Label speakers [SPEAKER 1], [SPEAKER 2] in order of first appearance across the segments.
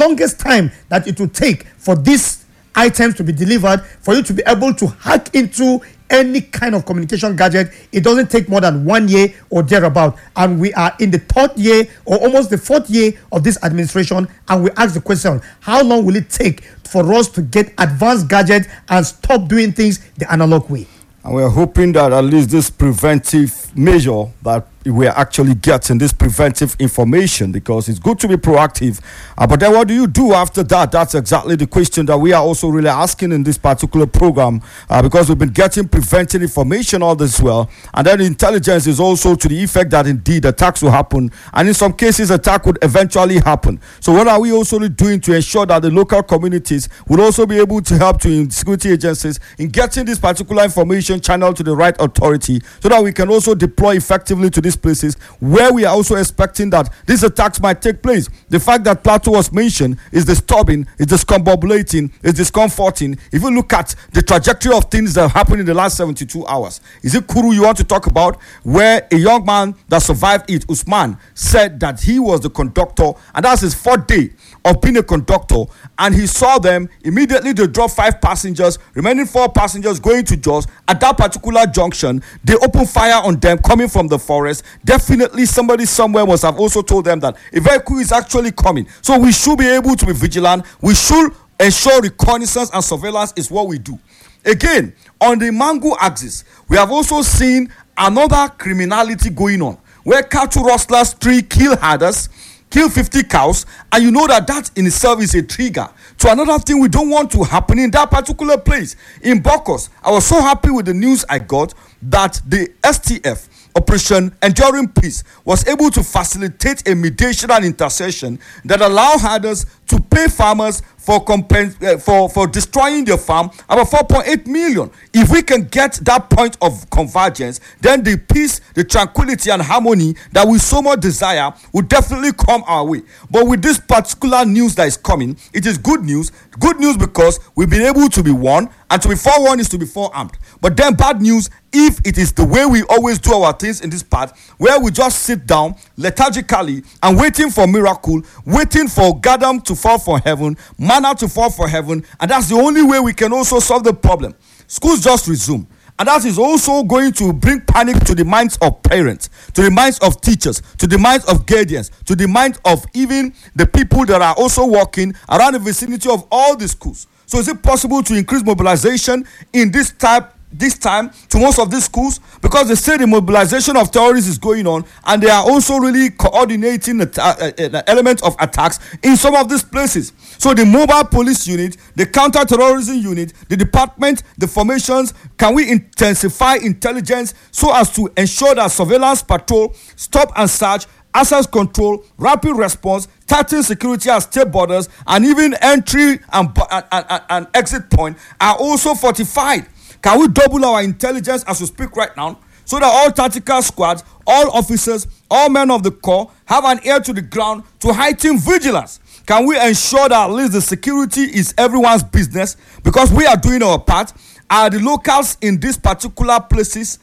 [SPEAKER 1] longest time that it will take for these items to be delivered, for you to be able to hack into any kind of communication gadget, it doesn't take more than 1 year or thereabout. And we are in the 3rd year or almost the 4th year of this administration, and we ask the question, how long will it take for us to get advanced gadgets and stop doing things the analog way?
[SPEAKER 2] And we're hoping that at least this preventive measure that we're actually getting, this preventive information, because it's good to be proactive. But then what do you do after that? That's exactly the question that we are also really asking in this particular program, because we've been getting preventive information all this well. And then intelligence is also to the effect that indeed attacks will happen. And in some cases, attack would eventually happen. So what are we also doing to ensure that the local communities will also be able to help to security agencies in getting this particular information channeled to the right authority, so that we can also deploy effectively to these places where we are also expecting that these attacks might take place? The fact that Plateau was mentioned is disturbing, is discombobulating, is discomforting. If you look at the trajectory of things that happened in the last 72 hours, is it Kuru you want to talk about, where a young man that survived it, Usman, said that he was the conductor, and that's his 4th day of being a conductor, and he saw them immediately. They dropped 5 passengers, remaining 4 passengers going to Jos. At that particular junction, they opened fire on them coming from the forest. Definitely somebody somewhere must have also told them that a vehicle is actually coming. So we should be able to be vigilant. We should ensure reconnaissance and surveillance is what we do. Again, on the Mangu axis, we have also seen another criminality going on, where cattle rustlers 3 kill herders, kill 50 cows, and you know that in itself is a trigger to another thing we don't want to happen in that particular place. In Bokos, I was so happy with the news I got that the STF, Operation Enduring Peace, was able to facilitate a mediation and intercession that allow herders to pay farmers for destroying their farm about 4.8 million. If we can get that point of convergence, then the peace, the tranquility and harmony that we so much desire will definitely come our way. But with this particular news that is coming, it is good news. Good news because we've been able to be warned, and to be forewarned is to be forearmed. But then bad news if it is the way we always do our things in this part, where we just sit down lethargically and waiting for miracle, waiting for Gadam to fall from heaven, manna to fall from heaven, and that's the only way we can also solve the problem. Schools just resume, and that is also going to bring panic to the minds of parents, to the minds of teachers, to the minds of guardians, to the minds of even the people that are also working around the vicinity of all the schools. So is it possible to increase mobilization in this time to most of these schools? Because they say the mobilization of terrorists is going on, and they are also really coordinating the element of attacks in some of these places. So the mobile police unit, the counter-terrorism unit, the department, the formations, can we intensify intelligence so as to ensure that surveillance, patrol, stop and search, access control, rapid response, tightening security at state borders, and even entry and exit point are also fortified? Can we double our intelligence as we speak right now, so that all tactical squads, all officers, all men of the corps have an ear to the ground to heighten vigilance? Can we ensure that at least the security is everyone's business, because we are doing our part? Are the locals in these particular places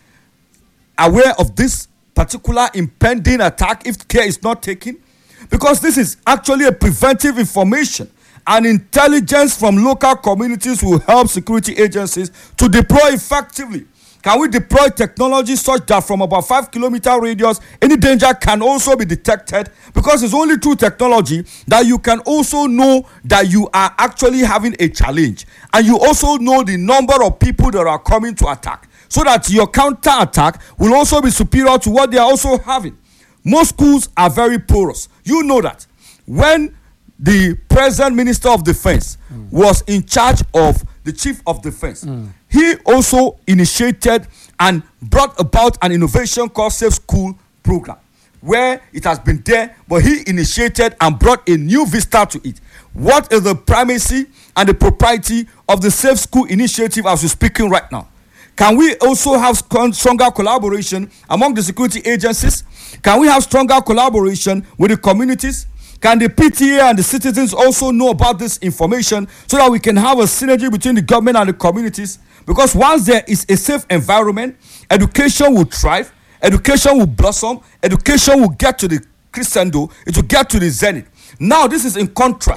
[SPEAKER 2] aware of this particular impending attack if care is not taken? Because this is actually a preventive information, and intelligence from local communities will help security agencies to deploy effectively. Can we deploy technology such that from about 5-kilometer radius, any danger can also be detected? Because it's only through technology that you can also know that you are actually having a challenge, and you also know the number of people that are coming to attack, so that your counter attack will also be superior to what they are also having. Most schools are very porous. You know that. When the present Minister of Defense was in charge of the Chief of Defense, he also initiated and brought about an innovation called Safe School program, where it has been there, but he initiated and brought a new vista to it. What is the primacy and the propriety of the Safe School initiative as we're speaking right now? Can we also have stronger collaboration among the security agencies? Can we have stronger collaboration with the communities? Can the PTA and the citizens also know about this information, so that we can have a synergy between the government and the communities? Because once there is a safe environment, education will thrive, education will blossom, education will get to the crescendo, it will get to the zenith. Now, this is in contrast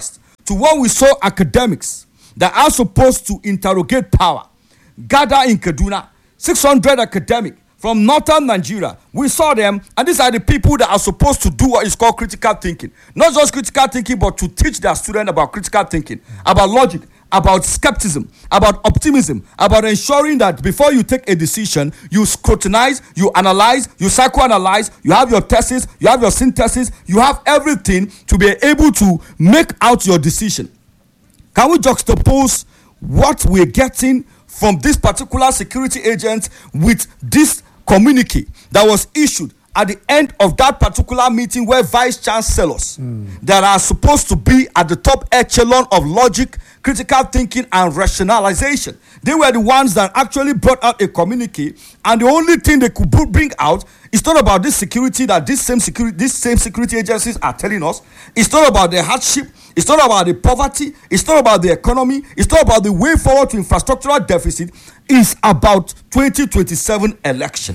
[SPEAKER 2] to what we saw academics that are supposed to interrogate power gather in Kaduna. 600 academic from northern Nigeria. We saw them, and these are the people that are supposed to do what is called critical thinking. Not just critical thinking, but to teach their students about critical thinking, about logic, about skepticism, about optimism, about ensuring that before you take a decision, you scrutinize, you analyze, you psychoanalyze, you have your thesis, you have your synthesis, you have everything to be able to make out your decision. Can we juxtapose what we're getting from this particular security agent with this communique that was issued at the end of that particular meeting, where vice chancellors that are supposed to be at the top echelon of logic, critical thinking, and rationalization, they were the ones that actually brought out a communique, and the only thing they could bring out is not about this security that these same security agencies are telling us. It's not about the hardship. It's not about the poverty. It's not about the economy. It's not about the way forward to infrastructural deficit. It's about 2027 election.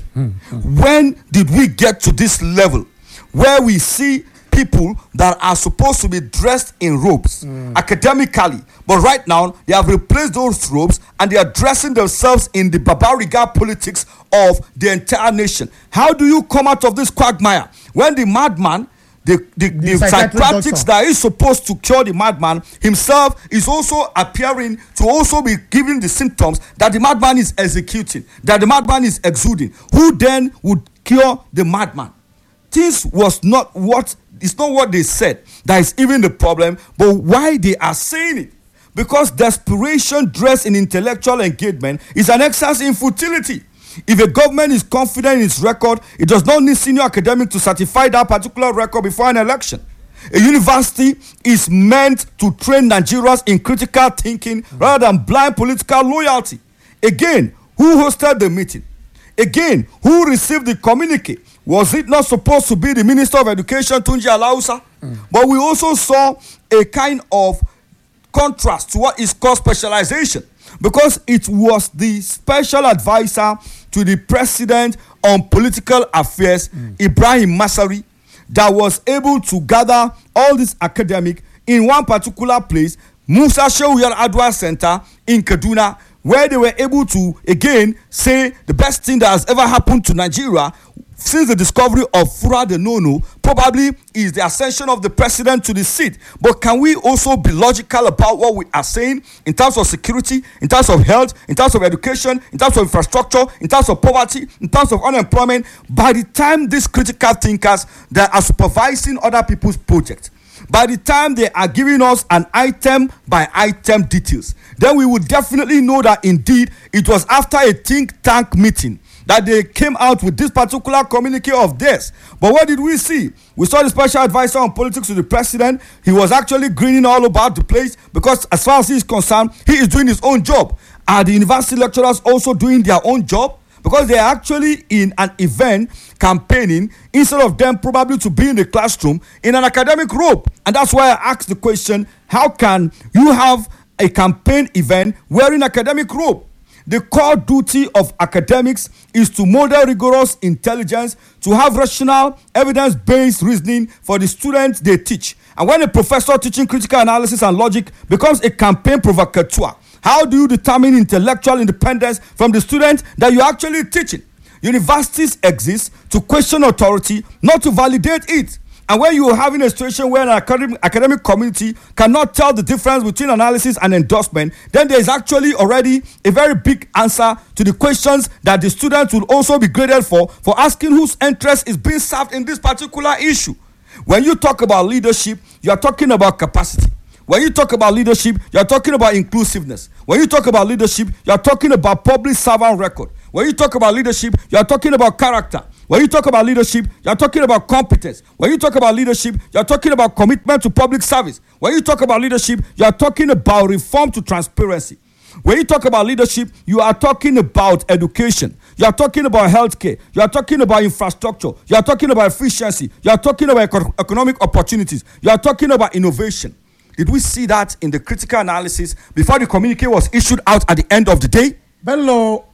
[SPEAKER 2] When did we get to this level where we see people that are supposed to be dressed in robes academically, but right now they have replaced those robes and they are dressing themselves in the Babariga politics of the entire nation? How do you come out of this quagmire when the madman, the psychiatrics that is supposed to cure the madman himself is also appearing to also be giving the symptoms that the madman is executing, that the madman is exuding? Who then would cure the madman? This was not what, it's not what they said that is even the problem, but why they are saying it. Because desperation dressed in intellectual engagement is an exercise in futility. If a government is confident in its record, it does not need senior academic to certify that particular record before an election. A university is meant to train Nigerians in critical thinking rather than blind political loyalty. Again, who hosted the meeting? Again, who received the communique? Was it not supposed to be the Minister of Education, Tunji Alausa? But we also saw a kind of contrast to what is called specialization, because it was the special advisor to the president on political affairs, Ibrahim Masari, that was able to gather all these academic in one particular place, Musa Shehu Adwa Center in Kaduna, where they were able to again say the best thing that has ever happened to Nigeria since the discovery of Fura de Nono probably is the ascension of the president to the seat. But can we also be logical about what we are saying in terms of security, in terms of health, in terms of education, in terms of infrastructure, in terms of poverty, in terms of unemployment? By the time these critical thinkers that are supervising other people's projects, by the time they are giving us an item by item details, then we would definitely know that indeed it was after a think tank meeting that they came out with this particular communique of this. But what did we see? We saw the special advisor on politics to the president. He was actually grinning all about the place because as far as he is concerned, he is doing his own job. Are the university lecturers also doing their own job? Because they are actually in an event campaigning instead of them probably to be in the classroom in an academic robe. And that's why I asked the question, how can you have a campaign event wearing academic robe? The core duty of academics is to model rigorous intelligence, to have rational, evidence-based reasoning for the students they teach. And when a professor teaching critical analysis and logic becomes a campaign provocateur, how do you determine intellectual independence from the students that you're actually teaching? Universities exist to question authority, not to validate it. And when you are having a situation where an academic community cannot tell the difference between analysis and endorsement, then there is actually already a very big answer to the questions that the students will also be graded for asking whose interest is being served in this particular issue. When you talk about leadership, you are talking about capacity. When you talk about leadership, you are talking about inclusiveness. When you talk about leadership, you are talking about public servant record. When you talk about leadership, you are talking about character. When you talk about leadership, you are talking about competence. When you talk about leadership, you are talking about commitment to public service. When you talk about leadership, you are talking about reform to transparency. When you talk about leadership, you are talking about education. You are talking about healthcare. You are talking about infrastructure. You are talking about efficiency. You are talking about economic opportunities. You are talking about innovation. Did we see that in the critical analysis before the communique was issued out at the end of the day?
[SPEAKER 1] Bello,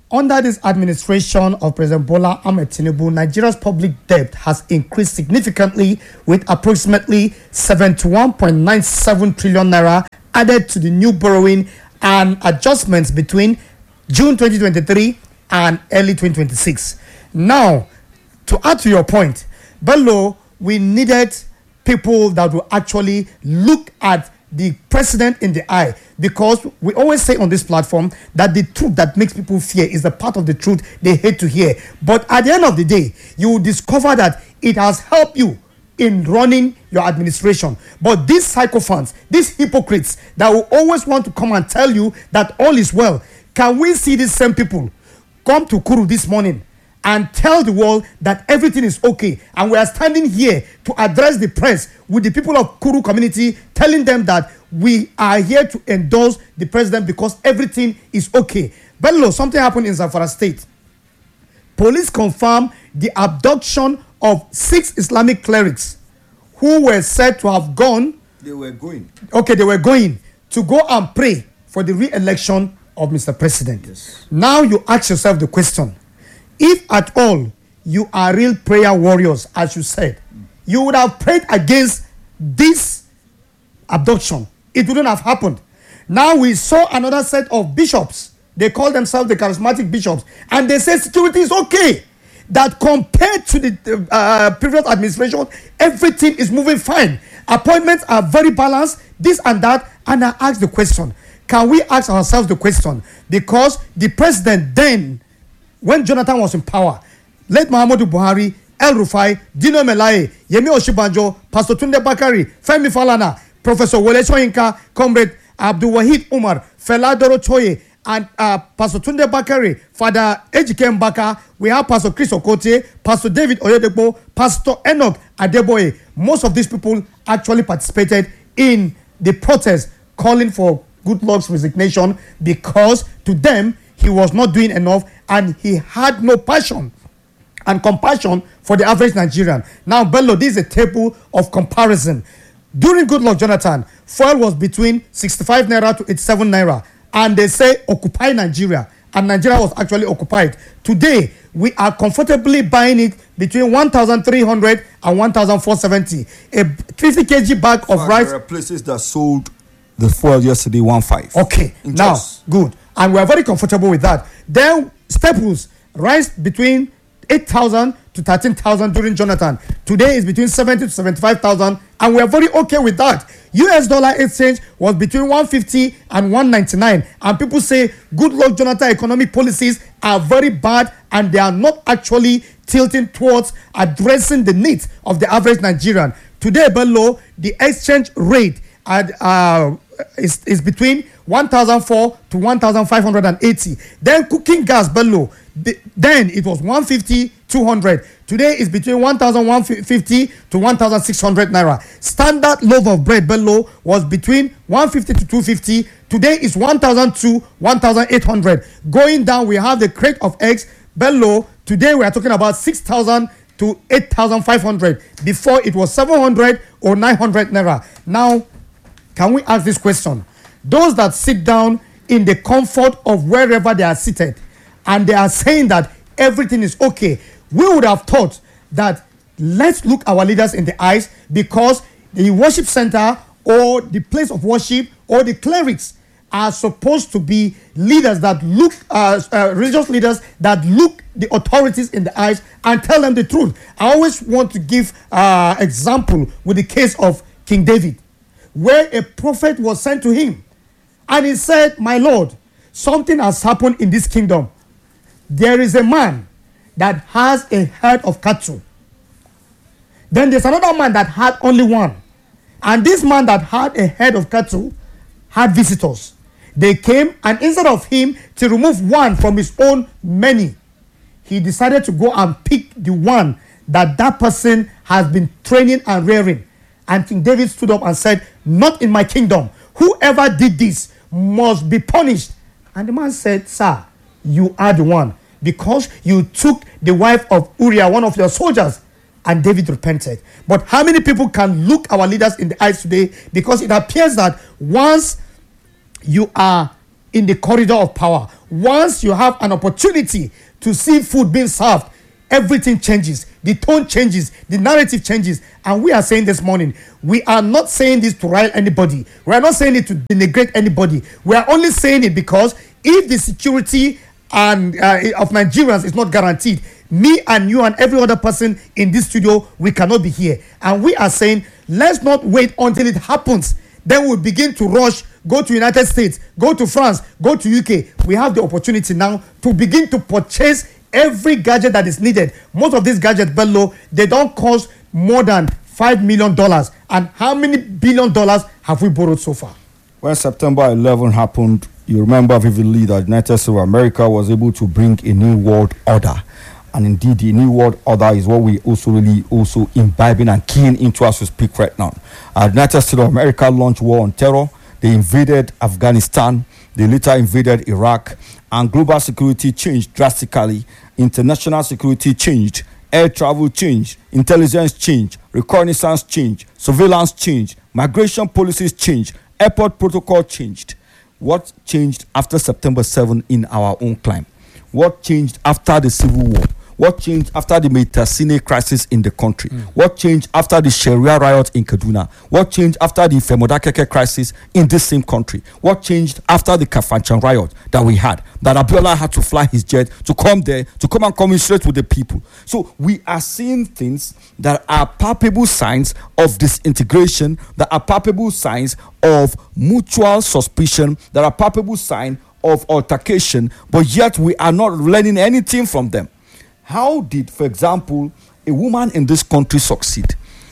[SPEAKER 1] Under this administration of President Bola Ahmed Tinubu, Nigeria's public debt has increased significantly, with approximately 71.97 trillion naira added to the new borrowing and adjustments between June 2023 and early 2026. Now, to add to your point, Bello, we needed people that will actually look at the president in the eye, because we always say on this platform that the truth that makes people fear is the part of the truth they hate to hear. But at the end of the day, you will discover that it has helped you in running your administration. But these sycophants, these hypocrites that will always want to come and tell you that all is well, can we see these same people come to Kuru this morning and tell the world that everything is okay? And we are standing here to address the press with the people of Kuru community, telling them that we are here to endorse the president because everything is okay. Bello, something happened in Zamfara State. Police confirmed the abduction of 6 Islamic clerics who were said to have gone.
[SPEAKER 2] They were going.
[SPEAKER 1] Okay, they were going to go and pray for the re-election of Mr. President.
[SPEAKER 2] Yes.
[SPEAKER 1] Now you ask yourself the question, if at all you are real prayer warriors, as you said, you would have prayed against this abduction. It wouldn't have happened. Now we saw another set of bishops. They call themselves the charismatic bishops, and they say security is okay. That compared to the previous administration, everything is moving fine. Appointments are very balanced, this and that. And I ask the question, can we ask ourselves the question? Because the president then, when Jonathan was in power, late Muhammadu Buhari, El Rufai, Dino Melaye, Yemi Oshibanjo, Pastor Tunde Bakari, Femi Falana, Professor Wole Soyinka, Comrade Abdul Wahid Umar, Fela Doro Toye, and Pastor Tunde Bakari, Father Ejike Mbaka, we have Pastor Chris Okotie, Pastor David Oyedepo, Pastor Enoch Adeboye. Most of these people actually participated in the protest calling for Goodluck's resignation, because to them, he was not doing enough and he had no passion and compassion for the average Nigerian. Now, Bello, this is a table of comparison. During Goodluck Jonathan, fuel was between 65 naira to 87 naira. And they say occupy Nigeria. And Nigeria was actually occupied. Today, we are comfortably buying it between 1,300 and 1,470. A 50 kg bag of rice.
[SPEAKER 2] There are places that sold the fuel yesterday 1.5.
[SPEAKER 1] Okay, now, good. And we are very comfortable with that. Then, staples, rice between 8,000 to 13,000 during Jonathan. Today is between 70 to 75,000, and we are very okay with that. US dollar exchange was between 150 and 199, and people say Goodluck Jonathan economic policies are very bad and they are not actually tilting towards addressing the needs of the average Nigerian. Today, below, the exchange rate is between 1,004 to 1,580. Then cooking gas below, then it was 150, 200. Today is between 1,150 to 1,600 naira. Standard loaf of bread below was between 150 to 250. Today is 1,002, 1,800. Going down, we have the crate of eggs below. Today we are talking about 6,000 to 8,500. Before it was 700 or 900 naira. Now, can we ask this question? Those that sit down in the comfort of wherever they are seated and they are saying that everything is okay, we would have thought that let's look our leaders in the eyes, because the worship center or the place of worship or the clerics are supposed to be leaders that look, religious leaders that look the authorities in the eyes and tell them the truth. I always want to give example with the case of King David, where a prophet was sent to him and he said, "My Lord, something has happened in this kingdom. There is a man that has a herd of cattle. Then there's another man that had only one. And this man that had a herd of cattle had visitors. They came, and instead of him to remove one from his own many, he decided to go and pick the one that person has been training and rearing. And King David stood up and said, 'Not in my kingdom. Whoever did this must be punished.' And the man said, 'Sir, you are the one, because you took the wife of Uriah, one of your soldiers.' And David repented. But how many people can look our leaders in the eyes today? Because it appears that once you are in the corridor of power, once you have an opportunity to see food being served, everything changes. The tone changes. The narrative changes. And we are saying this morning, we are not saying this to rile anybody. We are not saying it to denigrate anybody. We are only saying it because if the security and of Nigerians is not guaranteed, me and you and every other person in this studio, we cannot be here. And we are saying, let's not wait until it happens. Then we'll begin to rush, go to United States, go to France, go to UK. We have the opportunity now to begin to purchase every gadget that is needed. Most of these gadgets, Bello, they don't cost more than $5 million. And how many $1 billion have we borrowed so far?
[SPEAKER 2] When September 11 happened, you remember vividly that the United States of America was able to bring a new world order. And indeed, the new world order is what we also imbibing and keying into as we speak right now. The United States of America launched war on terror. They invaded Afghanistan. They later invaded Iraq. And global security changed drastically. International security changed. Air travel changed. Intelligence changed. Reconnaissance changed. Surveillance changed. Migration policies changed. Airport protocol changed. What changed after September 7 in our own climate? What changed after the Civil War? What changed after the Metasine crisis in the country? What changed after the Sharia riot in Kaduna? What changed after the Femodakeke crisis in this same country? What changed after the Kafanchan riot that we had? That Abiola had to fly his jet to come there, to come and commiserate with the people. So we are seeing things that are palpable signs of disintegration, that are palpable signs of mutual suspicion, that are palpable signs of altercation, but yet we are not learning anything from them. How did, for example, a woman in this country succeed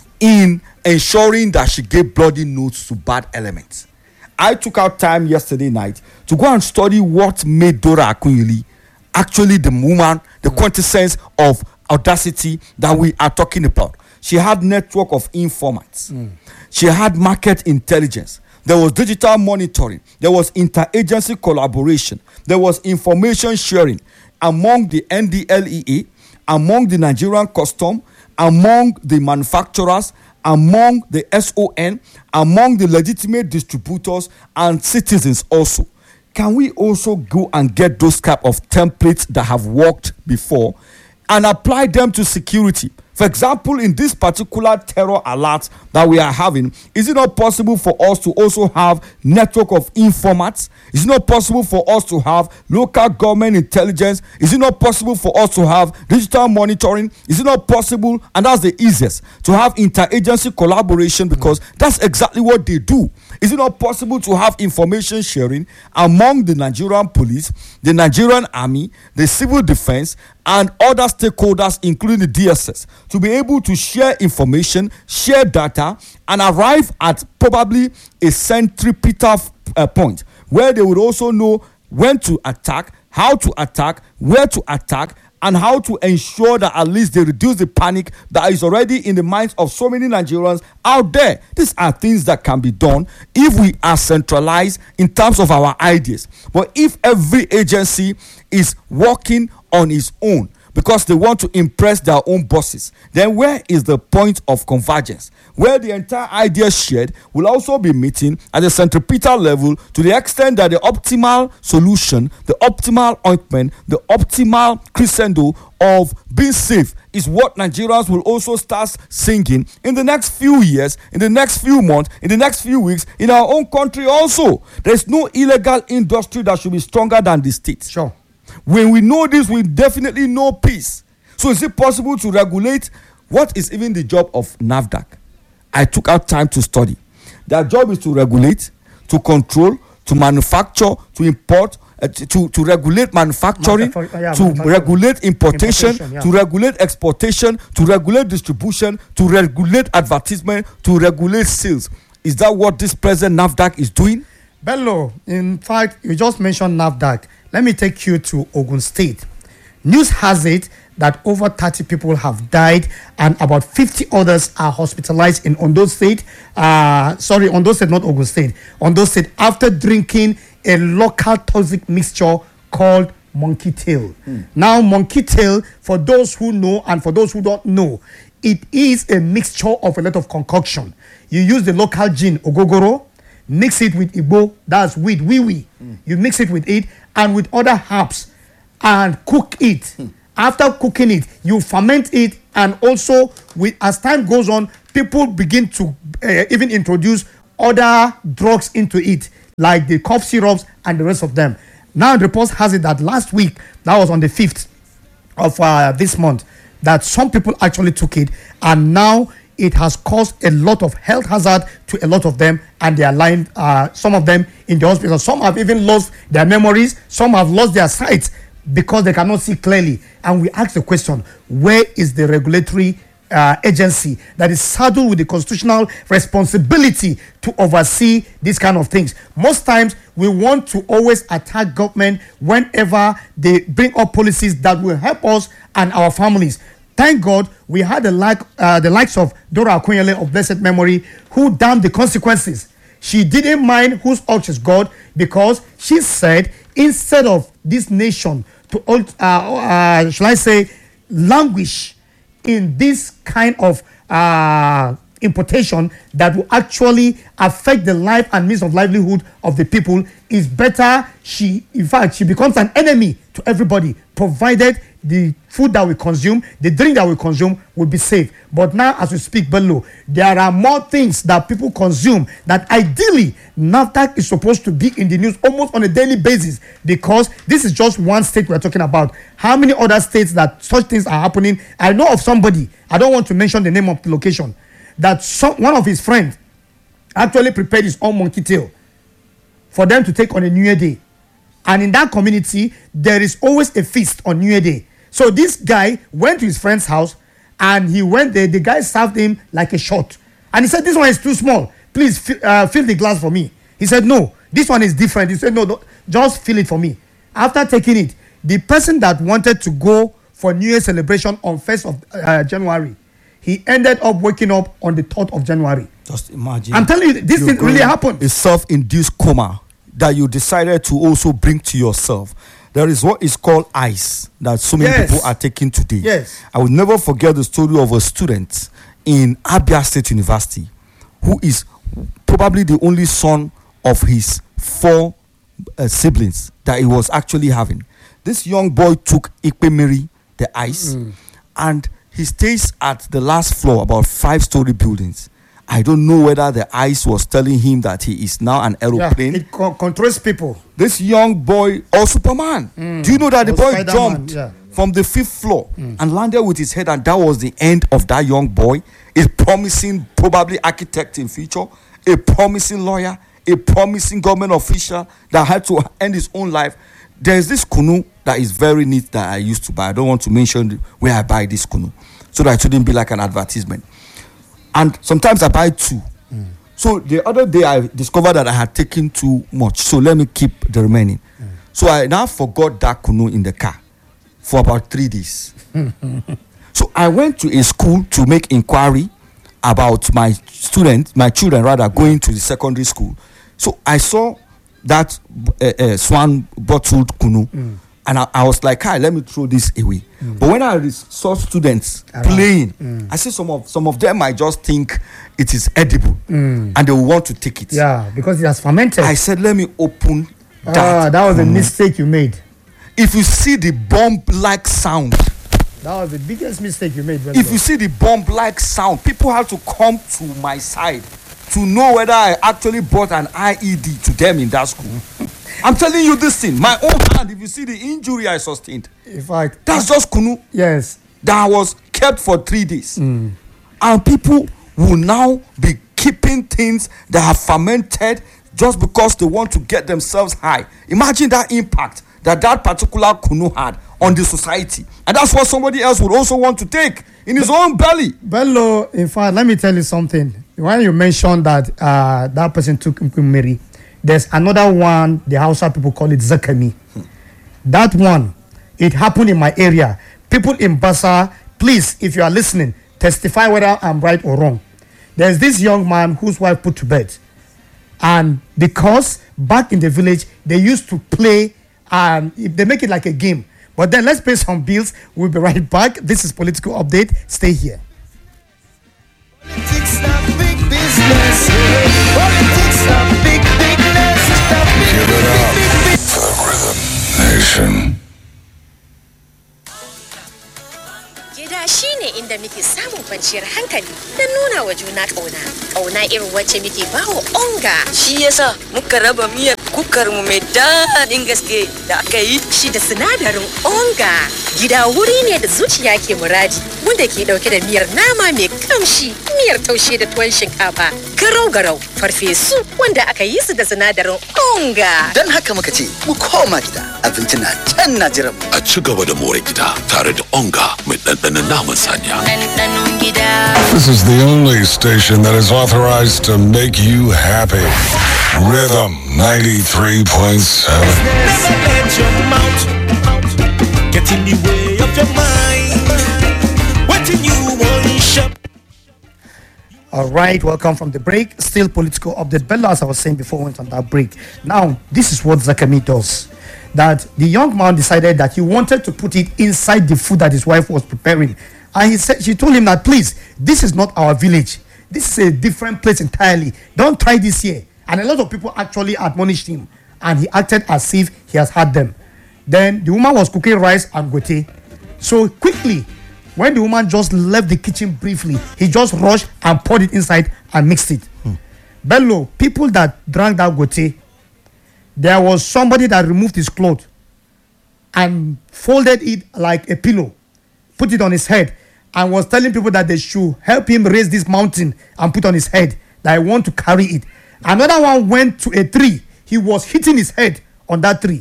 [SPEAKER 2] in ensuring that she gave bloody notes to bad elements? I took out time yesterday night to go and study what made Dora Akunyili actually the woman, the quintessence of audacity that we are talking about. She had network of informants. She had market intelligence. There was digital monitoring. There was interagency collaboration. There was information sharing among the NDLEA, among the Nigerian custom, among the manufacturers, among the SON, among the legitimate distributors and citizens also. Can we also go and get those type of templates that have worked before and apply them to security? For example, in this particular terror alert that we are having, is it not possible for us to also have network of informants? Is it not possible for us to have local government intelligence? Is it not possible for us to have digital monitoring? Is it not possible, and that's the easiest, to have interagency collaboration, because that's exactly what they do? Is it not possible to have information sharing among the Nigerian police, the Nigerian army, the civil defense, and other stakeholders, including the DSS, to be able to share information, share data, and arrive at probably a centripetal point where they would also know when to attack, how to attack, where to attack, and how to ensure that at least they reduce the panic that is already in the minds of so many Nigerians out there. These are things that can be done if we are centralized in terms of our ideas. But if every agency is working on its own because they want to impress their own bosses, then where is the point of convergence? Where the entire idea shared will also be meeting at the centripetal level, to the extent that the optimal solution, the optimal ointment, the optimal crescendo of being safe is what Nigerians will also start singing in the next few years, in the next few months, in the next few weeks, in our own country also. There's no illegal industry that should be stronger than the state.
[SPEAKER 1] Sure.
[SPEAKER 2] When we know this, we definitely know peace. So is it possible to regulate? What is even the job of NAFDAC? I took out time to study. Their job is to regulate, to control, to manufacture, to import, to regulate manufacturing, regulate importation, to regulate exportation, to regulate distribution, to regulate advertisement, to regulate sales. Is that what this present NAFDAC is doing?
[SPEAKER 1] Bello, in fact, you just mentioned NAFDAC. Let me take you to Ogun State. News has it that over 30 people have died and about 50 others are hospitalized in Ondo State. Ondo State, not Ogun State. Ondo State, after drinking a local toxic mixture called monkey tail. Now, monkey tail, for those who know and for those who don't know, it is a mixture of a lot of concoction. You use the local gin, ogogoro, mix it with Igbo, that's weed, wee. You mix it with it and with other herbs and cook it. After cooking it, you ferment it, and also as time goes on, people begin to even introduce other drugs into it, like the cough syrups and the rest of them. Now the report has it that last week, that was on the 5th of this month, that some people actually took it, and now it has caused a lot of health hazard to a lot of them, and they are lying, some of them in the hospital. Some have even lost their memories, some have lost their sight because they cannot see clearly. And we ask the question, where is the regulatory agency that is saddled with the constitutional responsibility to oversee these kind of things? Most times we want to always attack government whenever they bring up policies that will help us and our families. Thank God we had the likes of Dora Akunyele of blessed memory, who damned the consequences. She didn't mind whose ox is God, because she said, instead of this nation to shall I say, languish in this kind of importation that will actually affect the life and means of livelihood of the people, is better she becomes an enemy to everybody, provided the food that we consume, the drink that we consume will be safe. But now, as we speak below, there are more things that people consume that ideally NAFDAC is supposed to be in the news almost on a daily basis, because this is just one state we're talking about. How many other states that such things are happening? I know of somebody, I don't want to mention the name of the location, that one of his friends actually prepared his own monkey tail for them to take on a New Year Day. And in that community, there is always a feast on New Year Day. So this guy went to his friend's house, and he went there. The guy served him like a shot. And he said, this one is too small. Please fill the glass for me. He said, no, this one is different. He said, no, just fill it for me. After taking it, the person that wanted to go for New Year celebration on 1st of January, he ended up waking up on the 3rd of January.
[SPEAKER 2] Just imagine.
[SPEAKER 1] I'm telling you, this thing really happened.
[SPEAKER 2] A self-induced coma that you decided to also bring to yourself. There is what is called ice that so many people are taking today.
[SPEAKER 1] Yes.
[SPEAKER 2] I will never forget the story of a student in Abia State University who is probably the only son of his 4 siblings that he was actually having. This young boy took Ikpemiri, the ice, and he stays at the last floor, about 5-story buildings. I don't know whether the ice was telling him that he is now an aeroplane.
[SPEAKER 1] Yeah, it controls people.
[SPEAKER 2] This young boy, or Superman. Do you know that the boy jumped from the 5th floor and landed with his head, and that was the end of that young boy? A promising, probably architect in future, a promising lawyer, a promising government official that had to end his own life. There's this kunu that is very neat that I used to buy. I don't want to mention where I buy this kunu, so that it shouldn't be like an advertisement. And sometimes I buy 2. So the other day I discovered that I had taken too much. So let me keep the remaining. So I now forgot that kunu in the car for about 3 days. So I went to a school to make inquiry about my children rather, going to the secondary school. So I saw that Swan bottled kunu. And I was like, hi, let me throw this away. But when I saw students playing, I see some of them might just think it is edible, and they will want to take it.
[SPEAKER 1] Yeah, because it has fermented.
[SPEAKER 2] I said, let me open that.
[SPEAKER 1] That was a mistake you made.
[SPEAKER 2] If you see the bomb-like sound.
[SPEAKER 1] That was the biggest mistake you made.
[SPEAKER 2] If you see the bomb-like sound, people have to come to my side to know whether I actually brought an IED to them in that school. I'm telling you this thing. My own hand, if you see the injury I sustained.
[SPEAKER 1] In fact,
[SPEAKER 2] that's just kunu.
[SPEAKER 1] Yes.
[SPEAKER 2] That was kept for 3 days. And people will now be keeping things that have fermented just because they want to get themselves high. Imagine that impact that particular kunu had on the society. And that's what somebody else would also want to take in his own belly.
[SPEAKER 1] Bello, in fact, let me tell you something. When you mentioned that that person took Mary, there's another one, the Hausa people call it Zakami. That one, it happened in my area. People in Bassa, please, if you are listening, testify whether I'm right or wrong. There's this young man whose wife put to bed. And because back in the village, they used to play, they make it like a game. But then let's pay some bills. We'll be right back. This is Political Update. Stay here.
[SPEAKER 3] Politics not big business. Politics not big yadda muke samun kwanciyar hankali da nuna wa juna ƙauna. Ƙauna irin wacce muke bawa onga.
[SPEAKER 4] Shi yasa muka raba miyar kukar mu mai daɗin gaske da aka yi.
[SPEAKER 3] Shi da sinadarin onga. Gida wuri ne da zuciya ke muradi, wanda ke ɗauke da miyar nama mai kamshi, miyar taushe da tuwon shinkafa, garau-garau, farfesu wanda aka yi su da sinadarin onga.
[SPEAKER 5] Don haka muka ce mu koma gida, abinci na can na jiran mu.
[SPEAKER 6] A ci gaba da more gida tare da onga mai ɗanɗanon naman saniya.
[SPEAKER 3] Ɗanɗanon gida.
[SPEAKER 7] This is the only station that is authorized to make you happy. Rhythm 93.7.
[SPEAKER 8] Let your mouth get in the way of your mind. What you want shop.
[SPEAKER 1] All right, welcome from the break. Still political update. Bello, as I was saying before we went on that break. Now, this is what Zakami does. That the young man decided that he wanted to put it inside the food that his wife was preparing. And she told him that, please, this is not our village. This is a different place entirely. Don't try this here. And a lot of people actually admonished him. And he acted as if he has had them. Then the woman was cooking rice and gote. So quickly, when the woman just left the kitchen briefly, he just rushed and poured it inside and mixed it. Bello, people that drank that gote, there was somebody that removed his clothes and folded it like a pillow, put it on his head, and was telling people that they should help him raise this mountain and put on his head, that I want to carry it. Another one went to a tree. He was hitting his head on that tree.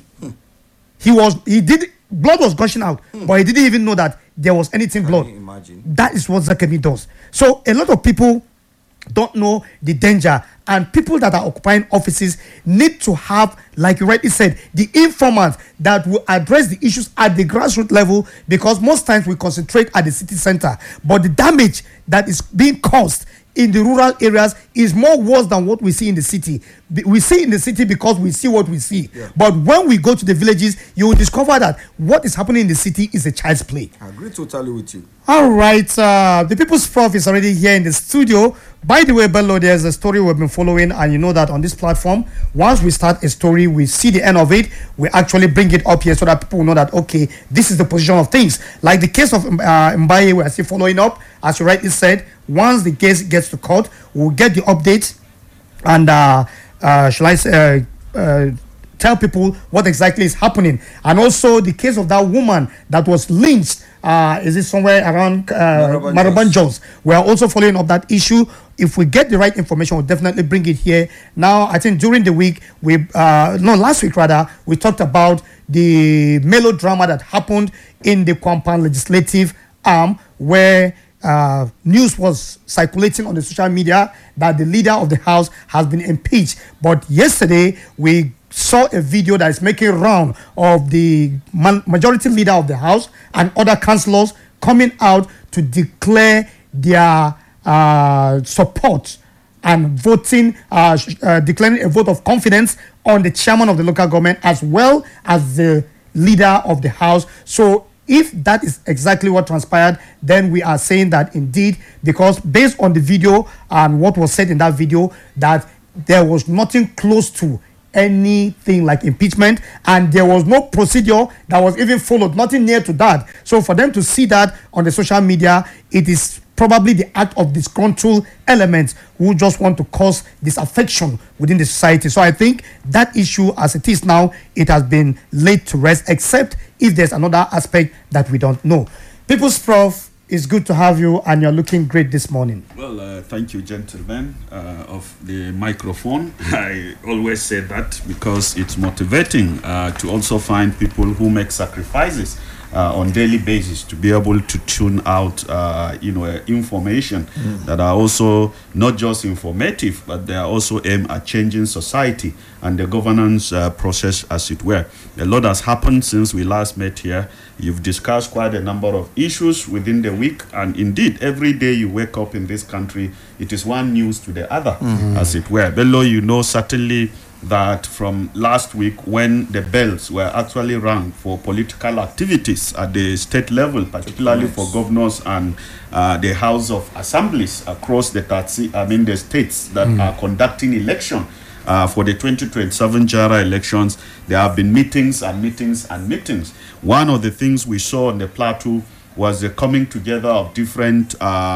[SPEAKER 1] Blood was gushing out, but he didn't even know that there was anything blood. That is what Zakemi does. So a lot of people don't know the danger, and people that are occupying offices need to have, like you rightly said, the informants that will address the issues at the grassroots level, because most times we concentrate at the city center, but the damage that is being caused in the rural areas is more worse than what we see in the city. We see in the city because we see what we see. Yeah. But when we go to the villages, you will discover that what is happening in the city is a child's play.
[SPEAKER 2] I agree totally with you.
[SPEAKER 1] All right. The People's Prof is already here in the studio. By the way, Bello, there's a story we've been following, and you know that on this platform, once we start a story, we see the end of it, we actually bring it up here so that people know that, okay, this is the position of things. Like the case of Mbaye, we are still following up. As you rightly said, once the case gets to court, we'll get the update and shall I say, tell people what exactly is happening. And also the case of that woman that was lynched, is it somewhere around Maraban Jones? We are also following up that issue. If we get the right information, we'll definitely bring it here. Now, I think during the week, last week rather, we talked about the melodrama that happened in the Kwampan legislative arm, where news was circulating on the social media that the leader of the house has been impeached. But yesterday, we saw a video that is making round of the majority leader of the house and other councillors coming out to declare their support and voting, declaring a vote of confidence on the chairman of the local government as well as the leader of the house. So if that is exactly what transpired, then we are saying that indeed, because based on the video and what was said in that video, that there was nothing close to anything like impeachment, and there was no procedure that was even followed, nothing near to that. So for them to see that on the social media, it is probably the act of disgruntled elements who just want to cause disaffection within the society. So I think that issue, as it is now, it has been laid to rest, except if there's another aspect that we don't know. People's Prof, it's good to have you, and you're looking great this morning.
[SPEAKER 9] Well, thank you, gentlemen of the microphone. I always say that because it's motivating to also find people who make sacrifices on daily basis to be able to tune out, information that are also not just informative, but they are also aimed at changing society and the governance process, as it were. A lot has happened since we last met here. You've discussed quite a number of issues within the week, and indeed, every day you wake up in this country, it is one news to the other, as it were. Bello, you know certainly that from last week, when the bells were actually rung for political activities at the state level, particularly for governors and the House of Assemblies across the states that are conducting election for the 2027 Jara elections, there have been meetings and meetings and meetings. One of the things we saw on the plateau was a coming together of different,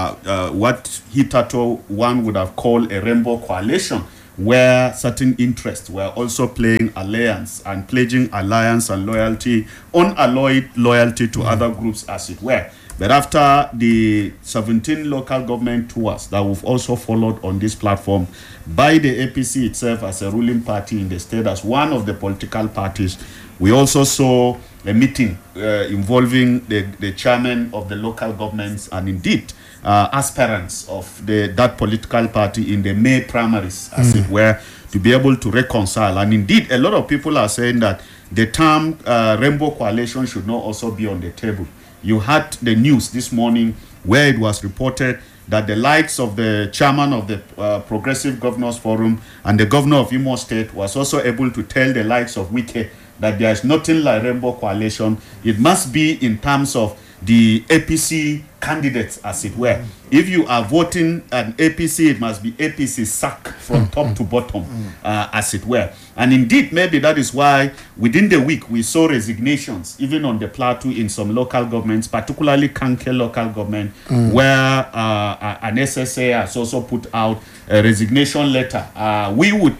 [SPEAKER 9] what hitherto one would have called a rainbow coalition, where certain interests were also playing alliance and pledging alliance and loyalty, unalloyed loyalty to other groups, as it were. But after the 17 local government tours that we've also followed on this platform by the APC itself as a ruling party in the state, as one of the political parties, we also saw a meeting involving the chairman of the local governments and indeed aspirants of that political party in the May primaries, as it were, to be able to reconcile. And indeed, a lot of people are saying that the term Rainbow Coalition should not also be on the table. You had the news this morning where it was reported that the likes of the chairman of the Progressive Governors Forum and the governor of Imo State was also able to tell the likes of Wike that there is nothing like Rainbow Coalition. It must be in terms of the APC candidates, as it were. If you are voting an APC, it must be APC sack from top to bottom, as it were. And indeed, maybe that is why within the week we saw resignations, even on the plateau in some local governments, particularly Kanke local government, where an SSA has also put out a resignation letter. We would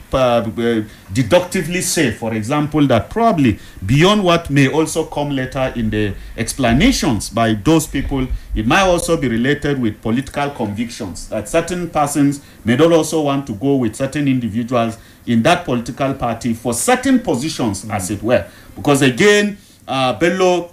[SPEAKER 9] deductively say, for example, that probably beyond what may also come later in the explanations by those people, it might also be related with political convictions, that certain persons may not also want to go with certain individuals in that political party for certain positions, as it were. Because again, Bello,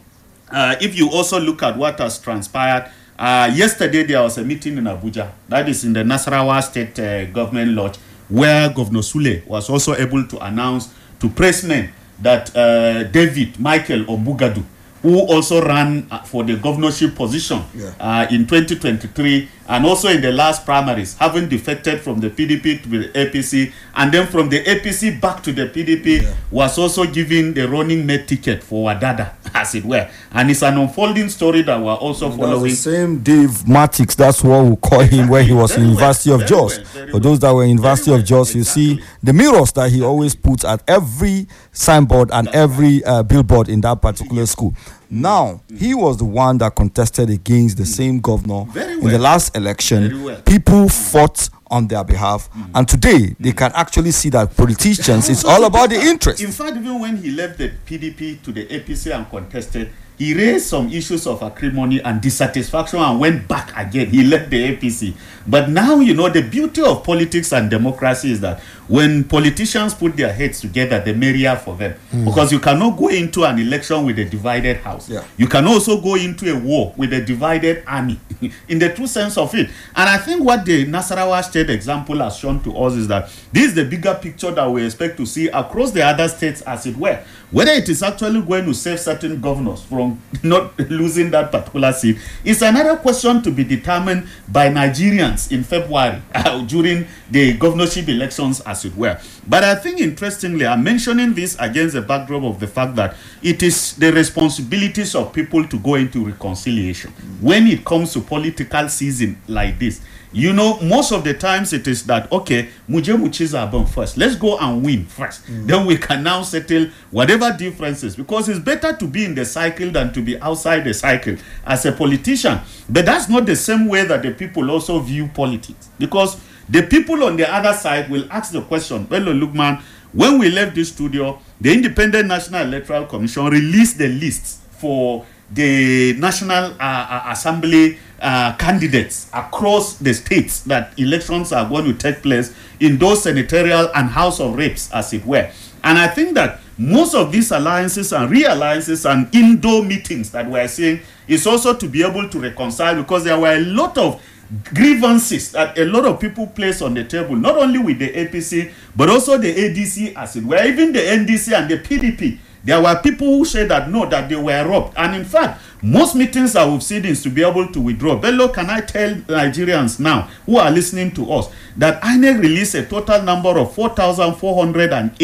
[SPEAKER 9] if you also look at what has transpired, yesterday there was a meeting in Abuja, that is in the Nasarawa State Government Lodge, where Governor Sule was also able to announce to pressmen that David Michael Ombugadu, who also ran for the governorship position in 2023, and also in the last primaries, having defected from the PDP to the APC, and then from the APC back to the PDP, was also given the running mate ticket for Wadada, as it were. And it's an unfolding story that we're also following.
[SPEAKER 2] The same Dave Matix, that's what we call him, where he was in University of Jos. For those that were in University of Jos, you see the mirrors that he always puts at every signboard and every billboard in that particular school. Now, he was the one that contested against the same governor in the last election. People fought on their behalf, and today they can actually see that politicians, it's all about the interest.
[SPEAKER 9] In fact, even when he left the PDP to the APC and contested, he raised some issues of acrimony and dissatisfaction and went back again. He left the APC. But now, you know, the beauty of politics and democracy is that when politicians put their heads together, the merrier for them. Because you cannot go into an election with a divided house. You can also go into a war with a divided army, in the true sense of it. And I think what the Nasarawa State example has shown to us is that this is the bigger picture that we expect to see across the other states, as it were. Whether it is actually going to save certain governors from not losing that particular seat is another question to be determined by Nigerians in February during the governorship elections, as it were. But I think, interestingly, I'm mentioning this against the backdrop of the fact that it is the responsibilities of people to go into reconciliation when it comes to political season like this. You know, most of the times it is that, okay, Muje Muchiza Abon first. Let's go and win first. Then we can now settle whatever differences. Because it's better to be in the cycle than to be outside the cycle as a politician. But that's not the same way that the people also view politics. Because the people on the other side will ask the question, Bello Lukman, when we left this studio, the Independent National Electoral Commission released the lists for the National Assembly candidates across the states that elections are going to take place in those senatorial and House of Reps, as it were. And I think that most of these alliances and realliances and indoor meetings that we're seeing is also to be able to reconcile, because there were a lot of grievances that a lot of people placed on the table, not only with the APC, but also the ADC, as it were, even the NDC and the PDP. There were people who said that no, that they were robbed. And in fact, most meetings that we've seen is to be able to withdraw. Bello, can I tell Nigerians now who are listening to us that INEC released a total number of 4,408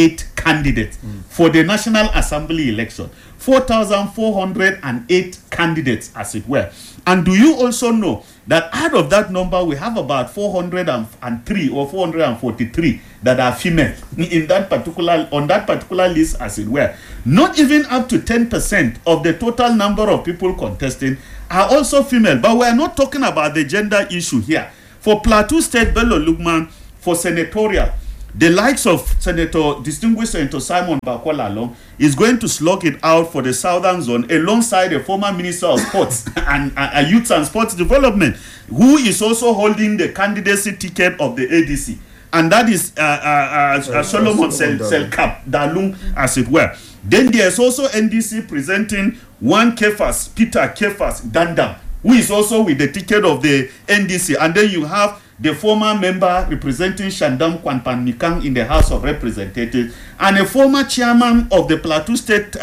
[SPEAKER 9] candidates for the National Assembly election. 4,408 candidates, as it were. And do you also know that out of that number, we have about 403 or 443 that are female in that on that particular list, as it were. Not even up to 10% of the total number of people contesting are also female. But we are not talking about the gender issue here. For Plateau State, Bello Lukman, for senatorial, the likes of distinguished Senator Simon Bakola Long is going to slug it out for the Southern Zone alongside the former Minister of Sports and Youth and Sports Development, who is also holding the candidacy ticket of the ADC. And that is Solomon Selkap Dalung, as it were. Then there's also NDC presenting one Kefas, Peter Kefas Dandam, who is also with the ticket of the NDC. And then you have the former member representing Shandam Kwanpan Mikang in the House of Representatives, and a former chairman of the Plateau State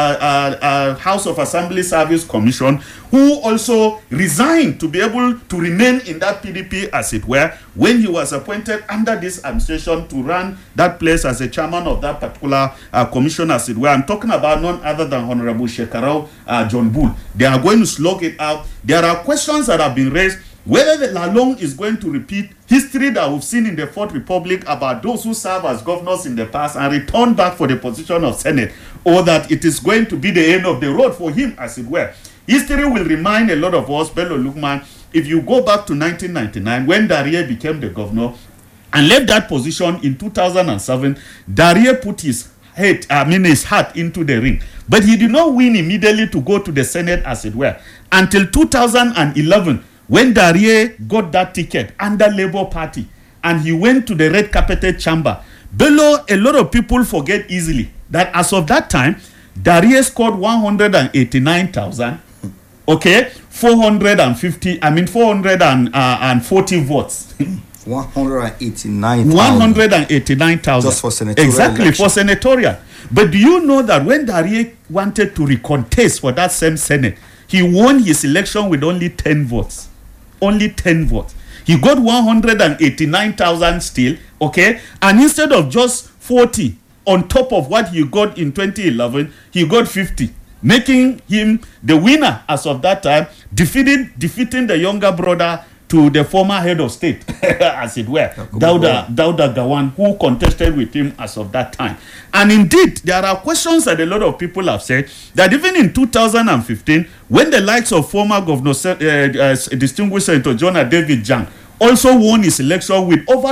[SPEAKER 9] House of Assembly Service Commission, who also resigned to be able to remain in that PDP, as it were, when he was appointed under this administration to run that place as a chairman of that particular commission, as it were. I'm talking about none other than Honorable Shekarau John Bull. They are going to slug it out. There are questions that have been raised whether the Lalong is going to repeat history that we've seen in the Fourth Republic about those who serve as governors in the past and return back for the position of Senate, or that it is going to be the end of the road for him, as it were. History will remind a lot of us, Bello Lukman, if you go back to 1999, when Darie became the governor and left that position in 2007, Darie put his heart into the ring. But he did not win immediately to go to the Senate, as it were, until 2011, when Darie got that ticket under Labour Party and he went to the red carpeted chamber. Below, a lot of people forget easily that as of that time, Darie scored 189,000, 440 votes.
[SPEAKER 2] 189,000. Just for senatorial.
[SPEAKER 9] Exactly,
[SPEAKER 2] election.
[SPEAKER 9] for senatorial. But do you know that when Darie wanted to recontest for that same Senate, he won his election with only 10 votes. Only 10 votes. He got 189,000 still, and instead of just 40 on top of what he got in 2011, he got 50, making him the winner as of that time, defeating the younger brother to the former head of state, as it were, Dauda Gawan, who contested with him as of that time. And indeed, there are questions that a lot of people have said that even in 2015, when the likes of former Governor, distinguished Senator Jonah David Jang, also won his election with over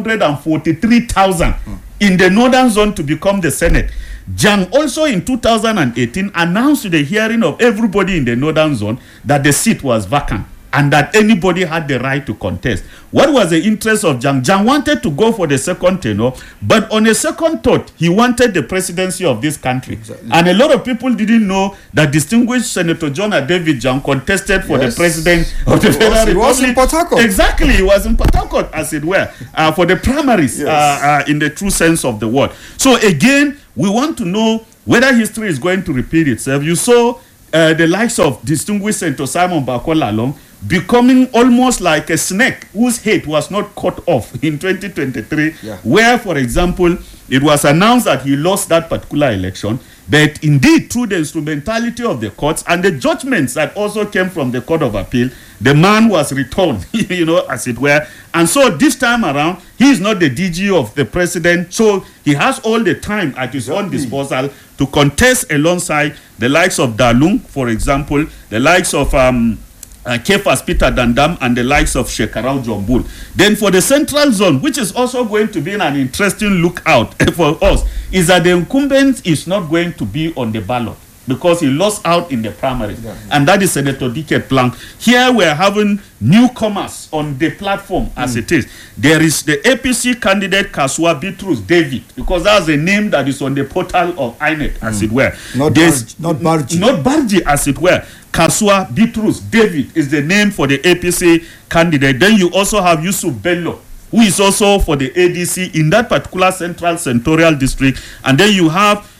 [SPEAKER 9] 243,000 in the Northern Zone to become the Senate. Jang also in 2018 announced to the hearing of everybody in the Northern Zone that the seat was vacant and that anybody had the right to contest. What was the interest of Jang? Jang wanted to go for the second tenure, but on a second thought, he wanted the presidency of this country. Exactly. And a lot of people didn't know that distinguished Senator Jonah David Jang contested for the president of the Federal Republic.
[SPEAKER 2] He was in Port Harcourt.
[SPEAKER 9] Exactly, he was in Port Harcourt, as it were, for the primaries, in the true sense of the word. So again, we want to know whether history is going to repeat itself. You saw the likes of distinguished Senator Simon Bakola Long becoming almost like a snake whose head was not cut off in 2023, where, for example, it was announced that he lost that particular election, but indeed, through the instrumentality of the courts and the judgments that also came from the Court of Appeal, the man was returned, as it were. And so this time around, he is not the DG of the president, so he has all the time at his own disposal to contest alongside the likes of Dalung, for example, the likes of Kefas Peter Dandam, and the likes of Shekarau John Bull. Then for the Central Zone, which is also going to be an interesting lookout for us, is that the incumbent is not going to be on the ballot because he lost out in the primary. And that is Senator Dike Plank. Here we are having newcomers on the platform as it is. There is the APC candidate Kasua Bitrus David, because that's a name that is on the portal of INEC, as it were.
[SPEAKER 2] Not Barji.
[SPEAKER 9] Not Barji, as it were. Kasua Bitrus David is the name for the APC candidate. Then you also have Yusuf Bello, who is also for the ADC in that particular central senatorial district. And then you have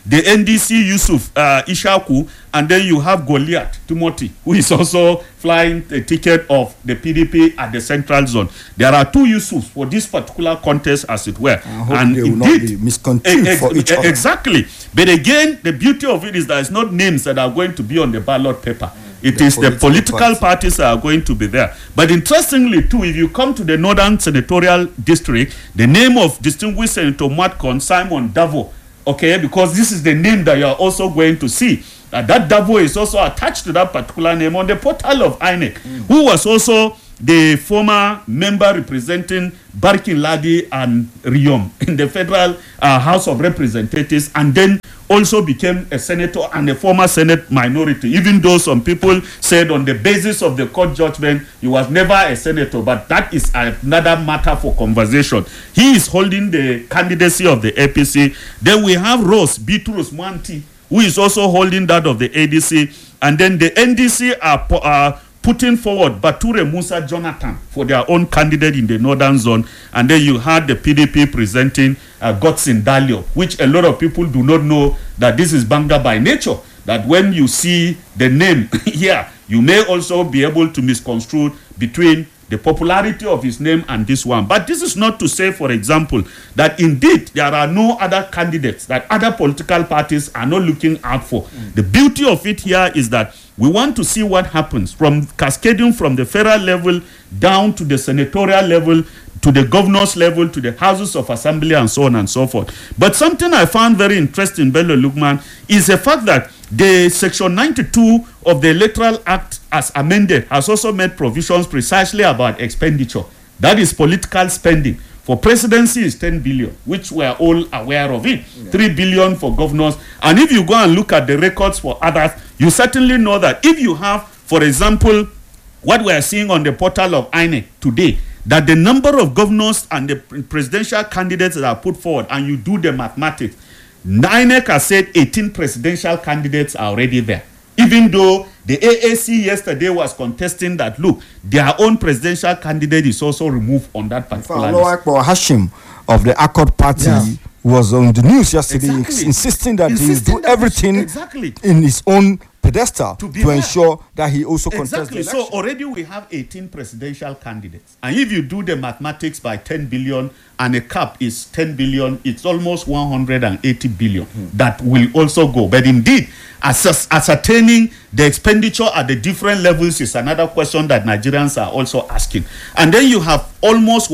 [SPEAKER 9] the NDC Yusuf Ishaku, and then you have Goliath Timothy, who is also flying the ticket of the PDP at the central zone. There are two Yusufs for this particular contest, as it were.
[SPEAKER 2] I hope
[SPEAKER 9] and
[SPEAKER 2] they will not be misconstrued for each other.
[SPEAKER 9] Exactly. But again, the beauty of it is that it's not names that are going to be on the ballot paper. It is the political parties that are going to be there. But interestingly, too, if you come to the Northern Senatorial District, the name of distinguished Senator Matcon, Simon Davo, okay, because this is the name that you are also going to see. That Davo is also attached to that particular name on the portal of INEC, who was also the former member representing Barkin Ladi and Riyom in the Federal House of Representatives, and then also became a senator and a former Senate minority, even though some people said on the basis of the court judgment he was never a senator, but that is another matter for conversation. He is holding the candidacy of the APC. Then we have Rose Bitrus Mwanti, who is also holding that of the ADC, and then the NDC are putting forward Bature Musa Jonathan for their own candidate in the northern zone, and then you had the PDP presenting Godson Dalio, which a lot of people do not know that this is Banga by nature, that when you see the name here, you may also be able to misconstrue between the popularity of his name and this one. But this is not to say, for example, that indeed there are no other candidates that other political parties are not looking out for. The beauty of it here is that we want to see what happens from cascading from the federal level down to the senatorial level, to the governor's level, to the houses of assembly, and so on and so forth. But something I found very interesting, Bello Lukman, is the fact that the Section 92 of the Electoral Act as amended has also made provisions precisely about expenditure. That is political spending. For presidency is 10 billion, which we are all aware of it. 3 billion for governors. And if you go and look at the records for others, you certainly know that if you have, for example, what we are seeing on the portal of INEC today, that the number of governors and the presidential candidates that are put forward, and you do the mathematics, INEC has said 18 presidential candidates are already there. Even though the AAC yesterday was contesting that, look, their own presidential candidate is also removed on that particular list.
[SPEAKER 2] Hashim of the Accord Party was on the news yesterday insisting that he will do everything in his own pedestal to ensure that he also contests the election.
[SPEAKER 9] So already we have 18 presidential candidates. And if you do the mathematics by 10 billion and a cap is 10 billion, it's almost 180 billion that will also go. But indeed, ascertaining the expenditure at the different levels is another question that Nigerians are also asking. And then you have almost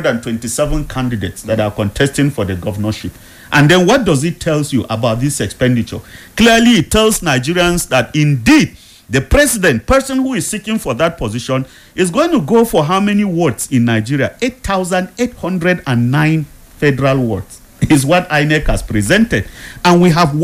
[SPEAKER 9] 127 candidates that are contesting for the governorship. And then what does it tell you about this expenditure? Clearly, it tells Nigerians that indeed the person who is seeking for that position is going to go for how many wards in Nigeria? 8,809 federal wards is what INEC has presented. And we have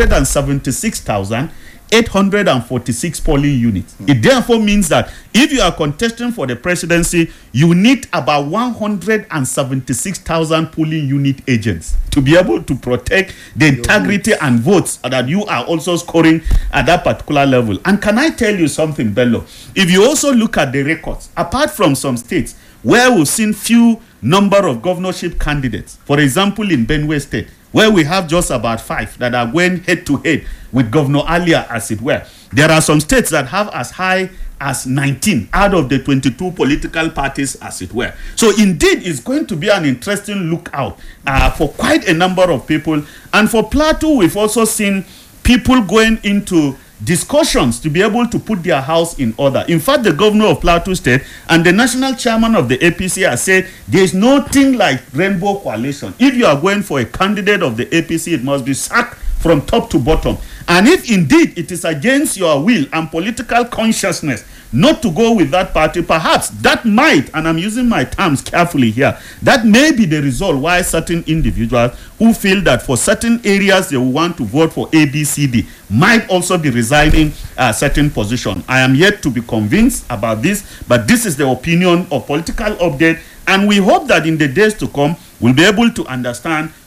[SPEAKER 9] 176,846 polling units. It therefore means that if you are contesting for the presidency, you need about 176,000 polling unit agents to be able to protect the integrity and votes that you are also scoring at that particular level. And can I tell you something, Bello? If you also look at the records, apart from some states where we've seen few number of governorship candidates, for example in Benue State, where we have just about 5 that are going head-to-head with Governor Alia, as it were. There are some states that have as high as 19 out of the 22 political parties, as it were. So indeed, it's going to be an interesting lookout for quite a number of people. And for Plateau, we've also seen people going into discussions to be able to put their house in order. In fact, the governor of Plateau State and the national chairman of the APC has said there is nothing like rainbow coalition. If you are going for a candidate of the APC, it must be sacked from top to bottom. And if indeed it is against your will and political consciousness not to go with that party, perhaps that might, and I'm using my terms carefully here, that may be the result why certain individuals who feel that for certain areas they will want to vote for ABCD might also be resigning a certain position. I am yet to be convinced about this, but this is the opinion of Political Update, and we hope that in the days to come we'll be able to understand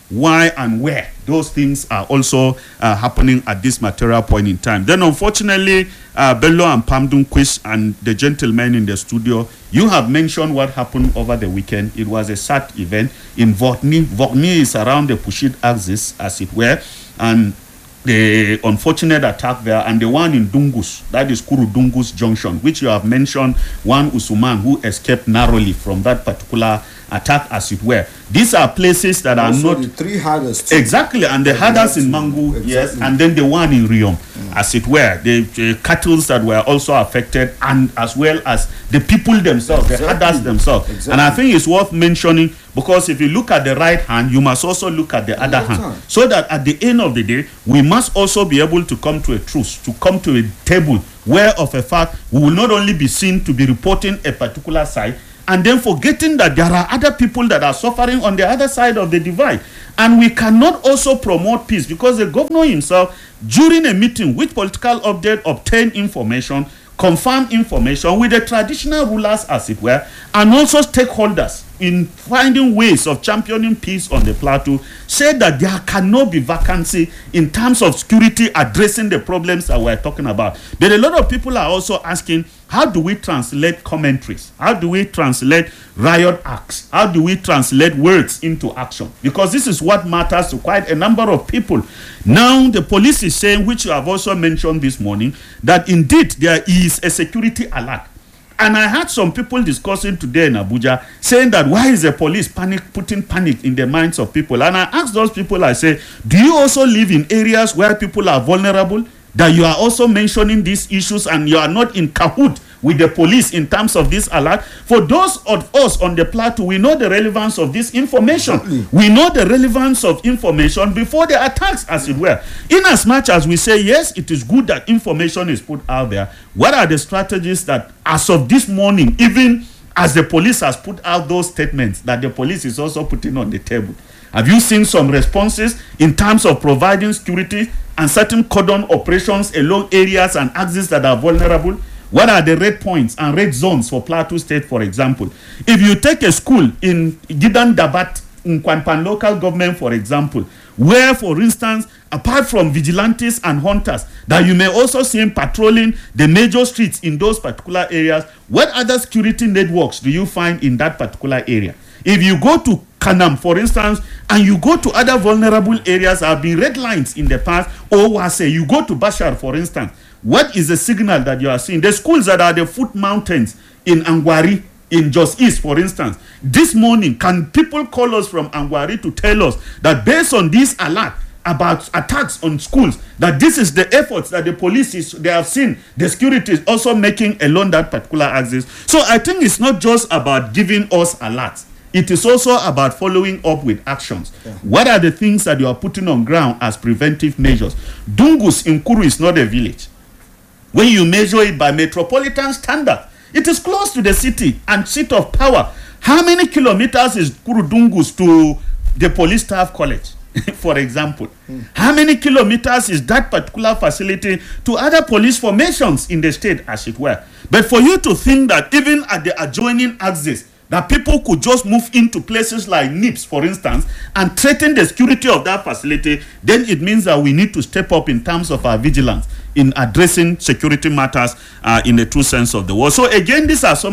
[SPEAKER 9] why and where those things are also happening at this material point in time. Then unfortunately, Bello and Pamdun and the gentlemen in the studio, you have mentioned what happened over the weekend. It was a sad event in Vokni. Vokni is around the Pushit axis, as it were, and the unfortunate attack there, and the one in Dungus, that is Kuru Dungus Junction, which you have mentioned, one Usuman who escaped narrowly from that particular attack, as it were. These are places that are not...
[SPEAKER 2] the three hardest.
[SPEAKER 9] Exactly, and the hardest in Mangu, exactly. Yes, and then the one in Riom, as it were. The cattle that were also affected, and as well as the people themselves, the hardest themselves. Exactly. And I think it's worth mentioning, because if you look at the right hand, you must also look at the other hand. So that at the end of the day, we must also be able to come to a truce, to come to a table where of a fact we will not only be seen to be reporting a particular side, and then forgetting that there are other people that are suffering on the other side of the divide. And we cannot also promote peace, because the governor himself, during a meeting with political update, obtained information, confirmed information with the traditional rulers, as it were, and also stakeholders in finding ways of championing peace on the plateau, said that there cannot be vacancy in terms of security addressing the problems that we're talking about. But a lot of people are also asking, how do we translate commentaries? How do we translate riot acts? How do we translate words into action? Because this is what matters to quite a number of people. Now, the police is saying, which you have also mentioned this morning, that indeed there is a security alert. And I had some people discussing today in Abuja, saying that why is the police putting panic in the minds of people? And I asked those people, I say, do you also live in areas where people are vulnerable? That you are also mentioning these issues and you are not in cahoot with the police in terms of this alert? For those of us on the plateau, we know the relevance of this information. Exactly. We know the relevance of information before the attacks, as it were. In as much as we say, yes, it is good that information is put out there, what are the strategies that, as of this morning, even as the police has put out those statements, that the police is also putting on the table? Have you seen some responses in terms of providing security and certain cordon operations along areas and axes that are vulnerable? What are the red points and red zones for Plateau State, for example? If you take a school in Gidan Dabat, in Kwanpan local government, for example, where, for instance, apart from vigilantes and hunters that you may also see patrolling the major streets in those particular areas, what other security networks do you find in that particular area? If you go to Kanam, for instance, and you go to other vulnerable areas, have been red lines in the past, or Wase, you go to Bashar, for instance, what is the signal that you are seeing? The schools that are the foot mountains in Angwari, in Jos East, for instance, this morning, can people call us from Angwari to tell us that based on this alert about attacks on schools, that this is the efforts that the police is, they have seen the security is also making along that particular axis? So I think it's not just about giving us alerts. It is also about following up with actions. Yeah. What are the things that you are putting on ground as preventive measures? Dungus in Kuru is not a village. When you measure it by metropolitan standard, it is close to the city and seat of power. How many kilometers is Kuru Dungus to the police staff college, for example? How many kilometers is that particular facility to other police formations in the state, as it were? But for you to think that even at the adjoining axis, that people could just move into places like NIPS, for instance, and threaten the security of that facility, then it means that we need to step up in terms of our vigilance in addressing security matters in the true sense of the word. So again, these are some